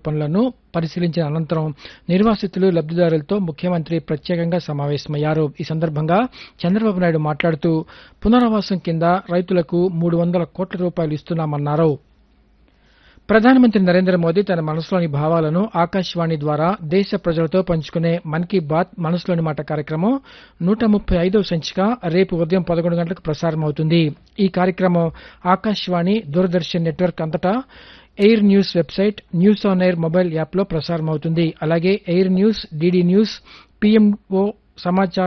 పనులను పరిశీలించిన అనంతరం నిర్వాసితులు లబ్దిదారులతో ముఖ్యమంత్రి ప్రత్యేకంగా సమావేశమయ్యారు. ఈ సందర్భంగా చంద్రబాబు నాయుడు మాట్లాడుతూ పునరావాసం కింద రైతులకు 300 కోట్ల రూపాయలు ఇస్తున్నామన్నారు. ప్రధానమంత్రి నరేంద్ర మోదీ తన మనసులోని భావాలను ఆకాశవాణి ద్వారా దేశ ప్రజలతో పంచుకునే మన్ కీ బాత్ మనసులోని మాట కార్యక్రమం 135వ సంచిక రేపు ఉదయం 11 గంటలకు ప్రసారమవుతుంది. ఈ కార్యక్రమం ఆకాశవాణి, దూరదర్శన్ నెట్వర్క్ అంతటా air news website, news on air mobile యాప్లో ప్రసారమవుతుంది. అలాగే air news, DD news, PMO Samachar